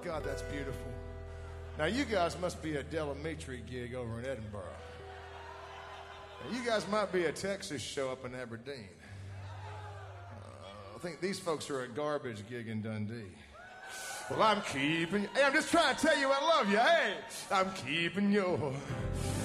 God, that's beautiful. Now, you guys must be a Delamitri gig over in Edinburgh. Now, you guys might be a Texas show up in Aberdeen. I think these folks are a garbage gig in Dundee. Well, I'm keeping... Hey, I'm just trying to tell you I love you. Hey, I'm keeping your